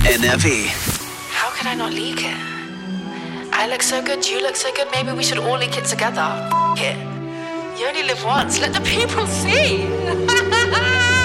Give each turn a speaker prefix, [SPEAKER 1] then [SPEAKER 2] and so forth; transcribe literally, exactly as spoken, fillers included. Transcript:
[SPEAKER 1] N F E.
[SPEAKER 2] How could I not leak it? I look so good, you look so good, maybe we should all leak it together. F it. You only live once, let the people see.